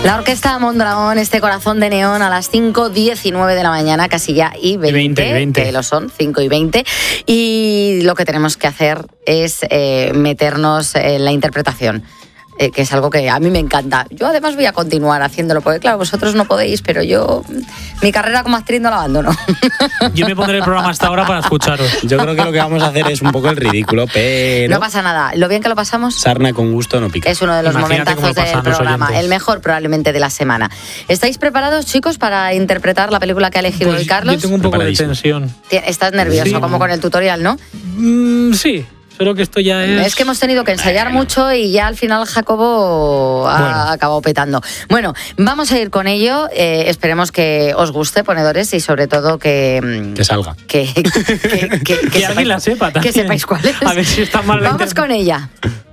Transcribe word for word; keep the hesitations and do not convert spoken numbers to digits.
La Orquesta Mondragón, este corazón de neón a las cinco diecinueve de la mañana, casi ya y veinte, veinte, veinte. que lo son, cinco y veinte. Y lo que tenemos que hacer es eh, meternos en la interpretación. Eh, que es algo que a mí me encanta. Yo además voy a continuar haciéndolo, porque claro, vosotros no podéis, pero yo mi carrera como actriz no la abandono. Yo me pondré el programa hasta ahora para escucharos. Yo creo que lo que vamos a hacer es un poco el ridículo, pero... No pasa nada. Lo bien que lo pasamos... Sarna con gusto no pica. Es uno de los Imagínate cómo momentazos lo pasan del los programa, oyentes. el mejor probablemente de la semana. ¿Estáis preparados, chicos, para interpretar la película que ha elegido Pues hoy Carlos? yo tengo un poco de Preparadísimo. tensión. Ti- Estás nervioso, Sí. como con el tutorial, ¿no? Mm, sí, solo que esto ya es... Es que hemos tenido que ensayar Bueno. mucho y ya al final Jacobo ha Bueno. acabado petando. Bueno, vamos a ir con ello. Eh, esperemos que os guste, ponedores, y sobre todo que... Que salga. Que, que, que, que Que alguien sepáis- la sepa también. Que sepáis cuál es. A ver si está mal la Vamos interpre- con ella.